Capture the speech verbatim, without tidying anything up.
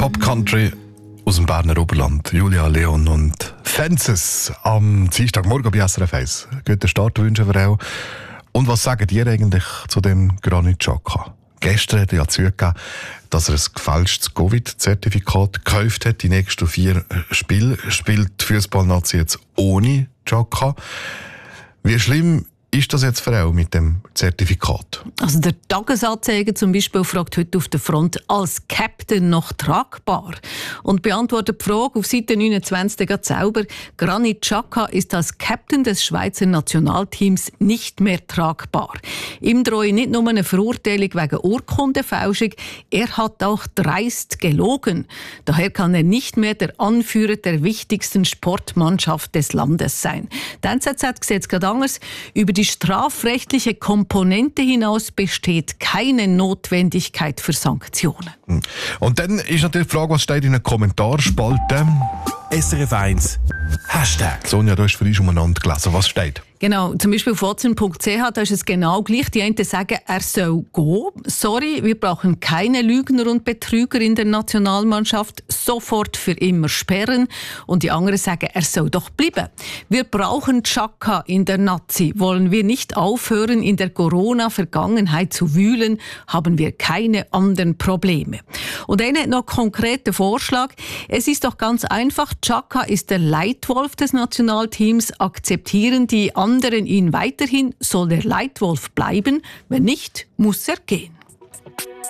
Pop-Country aus dem Berner Oberland. Julia Leon und Fences am Dienstagmorgen bei S R F eins. Guten Start wünschen wir auch. Und was sagen ihr eigentlich zu dem Granit Xhaka? Gestern hat er ja zugegeben, dass er ein gefälschtes Covid-Zertifikat gekauft hat. Die nächsten vier Spiele spielt die Fußballnazi jetzt ohne Xhaka. Wie schlimm ist das jetzt für auch mit dem Zertifikat? Also der Tagesanzeiger zum Beispiel fragt heute auf der Front, als Captain noch tragbar? Und beantwortet die Frage auf Seite neunundzwanzig selber, Granit Xhaka ist als Captain des Schweizer Nationalteams nicht mehr tragbar. Ihm drohe nicht nur eine Verurteilung wegen Urkundenfälschung, er hat auch dreist gelogen. Daher kann er nicht mehr der Anführer der wichtigsten Sportmannschaft des Landes sein. Die N Z Z sieht es gerade anders. Über die Die strafrechtliche Komponente hinaus besteht keine Notwendigkeit für Sanktionen. Und dann ist natürlich die Frage, was steht in der Kommentarspalte? S R F eins Hashtag. Sonja, du hast für dich umeinander gelesen. Was steht? Genau, zum Beispiel auf watson punkt c h, da ist es genau gleich. Die einen sagen, er soll gehen. Sorry, wir brauchen keine Lügner und Betrüger in der Nationalmannschaft. Sofort für immer sperren. Und die anderen sagen, er soll doch bleiben. Wir brauchen Xhaka in der Nazi. Wollen wir nicht aufhören, in der Corona-Vergangenheit zu wühlen, haben wir keine anderen Probleme. Und einer hat noch einen konkreten Vorschlag. Es ist doch ganz einfach, Xhaka ist der Leitwolf des Nationalteams. Akzeptieren die anderen ihn weiterhin, soll der Leitwolf bleiben. Wenn nicht, muss er gehen.